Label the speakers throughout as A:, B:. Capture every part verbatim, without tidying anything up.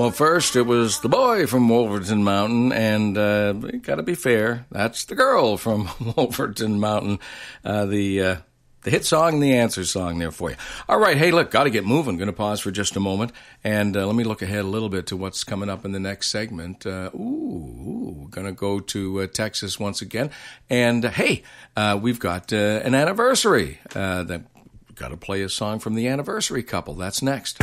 A: Well, first it was the boy from Wolverton Mountain, and uh, gotta be fair, that's the girl from Wolverton Mountain. Uh, the uh, the hit song and the answer song there for you. All right, hey, look, got to get moving. Going to pause for just a moment, and uh, let me look ahead a little bit to what's coming up in the next segment. Uh, ooh, going to go to uh, Texas once again, and uh, hey, uh, we've got uh, an anniversary. Uh, that got to play a song from the anniversary couple. That's next.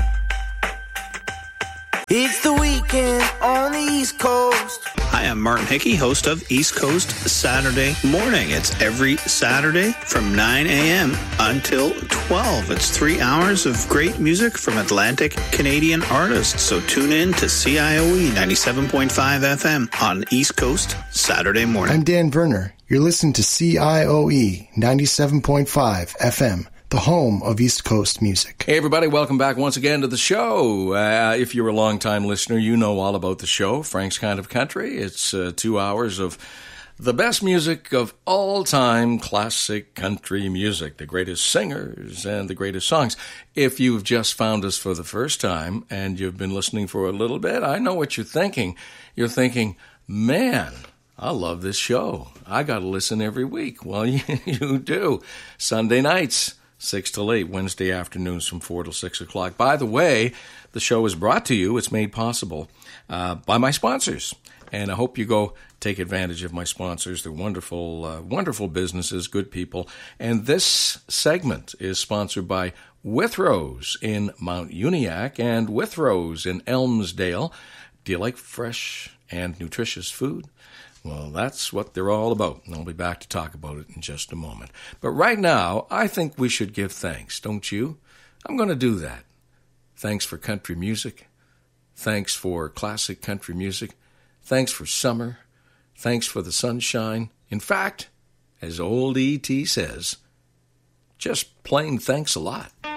B: It's the weekend on the East Coast.
C: Hi, I'm Martin Hickey, host of East Coast Saturday Morning. It's every Saturday from nine a.m. until twelve. It's three hours of great music from Atlantic Canadian artists. So tune in to C I O E ninety-seven point five F M on East Coast Saturday Morning.
D: I'm Dan Verner. You're listening to C I O E ninety-seven point five F M. The home of East Coast music.
A: Hey, everybody, welcome back once again to the show. Uh, if you're a long-time listener, you know all about the show, Frank's Kind of Country. It's uh, two hours of the best music of all time, classic country music, the greatest singers and the greatest songs. If you've just found us for the first time and you've been listening for a little bit, I know what you're thinking. You're thinking, man, I love this show. I got to listen every week. Well, you, you do. Sunday nights. six till eight, Wednesday afternoons from four till six o'clock. By the way, the show is brought to you, it's made possible uh, by my sponsors. And I hope you go take advantage of my sponsors. They're wonderful, uh, wonderful businesses, good people. And this segment is sponsored by Withrows in Mount Uniacke and Withrows in Elmsdale. Do you like fresh and nutritious food? Well, that's what they're all about, and I'll be back to talk about it in just a moment. But right now, I think we should give thanks, don't you? I'm going to do that. Thanks for country music. Thanks for classic country music. Thanks for summer. Thanks for the sunshine. In fact, as old E T says, just plain thanks a lot.